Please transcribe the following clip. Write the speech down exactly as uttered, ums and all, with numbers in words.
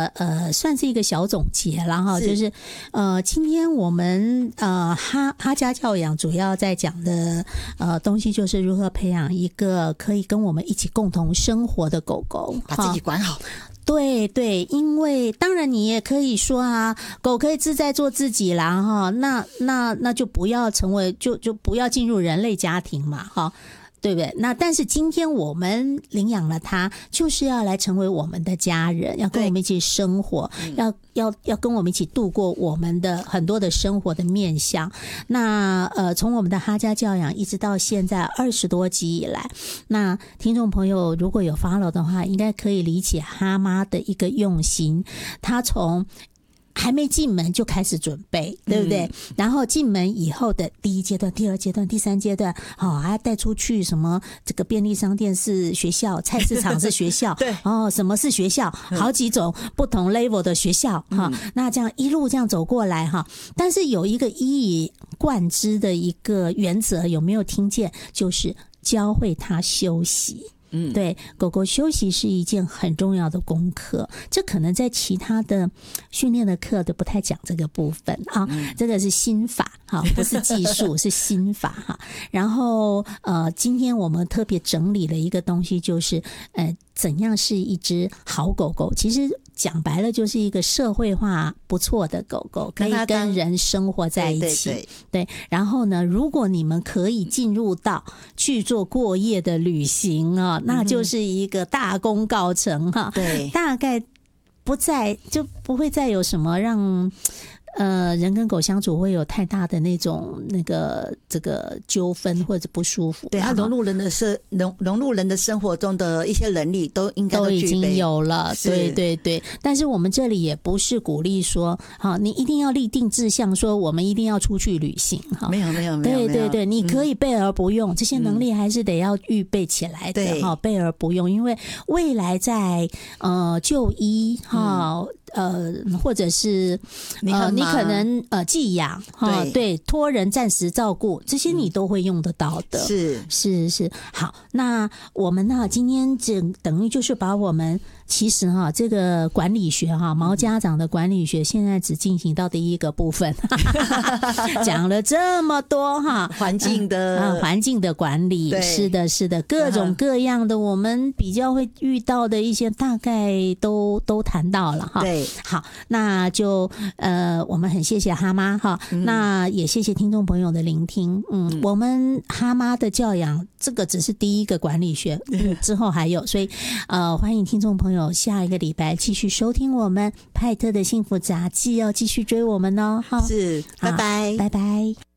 个呃，算是一个小总结啦哈，就是呃，今天我们呃哈哈家教养主要在讲的呃东西，就是如何培养一个可以跟我们一起共同生活的狗狗， 把自己管好。 对对，因为当然你也可以说啊，狗可以自在做自己啦哈，那那那就不要成为就就不要进入人类家庭嘛哈。对不对？那但是今天我们领养了它，就是要来成为我们的家人，要跟我们一起生活，要要要跟我们一起度过我们的很多的生活的面向。那呃，从我们的哈家教养一直到现在二十多集以来，那听众朋友如果有 follow 的话，应该可以理解哈妈的一个用心。他从还没进门就开始准备，对不对？嗯、然后进门以后的第一阶段、第二阶段、第三阶段，好、哦，还要带出去什么？这个便利商店是学校，菜市场是学校， 对， 哦，什么是学校？好几种不同 level 的学校哈、嗯哦。那这样一路这样走过来哈，但是有一个一以贯之的一个原则，有没有听见？就是教会他休息。嗯，对，狗狗休息是一件很重要的功课，这可能在其他的训练的课都不太讲这个部分啊。嗯、这个是心法哈，不是技术，是心法哈。然后呃，今天我们特别整理了一个东西，就是呃，怎样是一只好狗狗？其实讲白了，就是一个社会化不错的狗狗，可以跟人生活在一起。对, 对, 对, 对，然后呢，如果你们可以进入到去做过夜的旅行啊。那就是一个大功告成哈， 对， 大概不再就不会再有什么让呃人跟狗相处会有太大的那种那个这个纠纷或者不舒服。 对，它融入人的生融融入人的生活中的一些能力都应该都都已经有了。对对对，但是我们这里也不是鼓励说，好，你一定要立定志向，说我们一定要出去旅行哈。 没有没有没有， 对对对，你可以备而不用，嗯、这些能力还是得要预备起来的哈，备而不用，因为未来在呃就医哈。嗯呃，或者是呃，你可能呃寄养哈，对，托人暂时照顾，这些你都会用得到的。 是是是，好，那我们呢，今天整等于就是把我们其实哈这个管理学哈毛家长的管理学，现在只进行到第一个部分，讲了这么多哈， 环境的啊环境的管理，是的是的，各种各样的我们比较会遇到的一些，大概都都谈到了哈。 对。 好，那就呃，我们很谢谢哈妈哈、嗯，那也谢谢听众朋友的聆听。嗯，嗯我们哈妈的教养，这个只是第一个管理学，嗯、之后还有，所以呃，欢迎听众朋友下一个礼拜继续收听我们派特的幸福杂技，要继续追我们哦。哈， 是，拜拜， 拜拜。